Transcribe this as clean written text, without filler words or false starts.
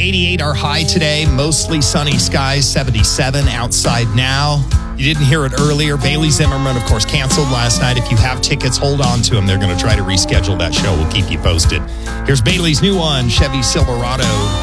88 our high today. Mostly sunny skies, 77 outside now. You didn't hear it earlier. Bailey Zimmerman, of course, canceled last night. If you have tickets, hold on to them. They're going to try to reschedule that show. We'll keep you posted. Here's Bailey's new one, Chevy Silverado.